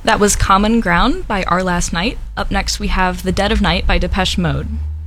That was Common Ground by Our Last Night. Up next, we have The Dead of Night by Depeche Mode.